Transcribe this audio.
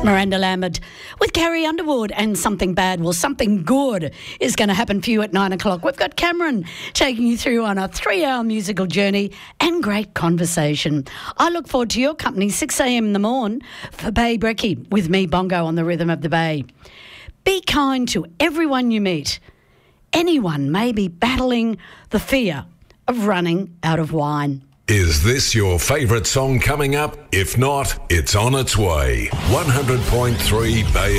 Miranda Lambert with Carrie Underwood and Something Bad. Well, something good is going to happen for you at 9 o'clock. We've got Cameron taking you through on a 3-hour musical journey and great conversation. I look forward to your company, 6 a.m. in the morn for Bay Brekkie with me, Bongo, on the Rhythm of the Bay. Be kind to everyone you meet. Anyone may be battling the fear of running out of wine. Is this your favourite song coming up? If not, it's on its way. 100.3 Bay